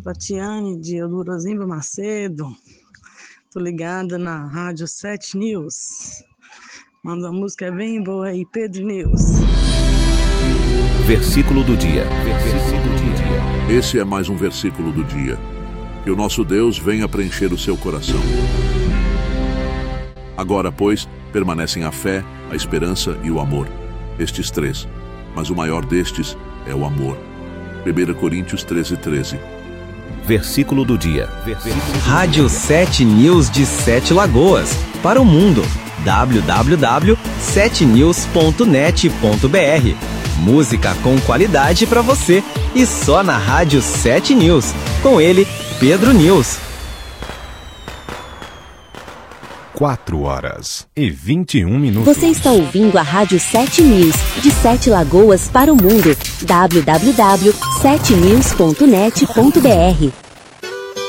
Tatiane de Eldorozimba Macedo. Tô ligada na Rádio 7 News. Manda uma música bem boa aí, Pedro News. Versículo do dia. Esse é mais um versículo do dia. Que o nosso Deus venha preencher o seu coração. Agora, pois, permanecem a fé, a esperança e o amor. Estes três. Mas o maior destes é o amor. 1 Coríntios 13:13. Versículo do dia. Rádio 7 News de Sete Lagoas. Para o mundo. www.7news.net.br. Música com qualidade para você. E só na Rádio 7 News. Com ele, Pedro News. 4h21. Você está ouvindo a Rádio 7 News, de Sete Lagoas para o mundo. www.7news.net.br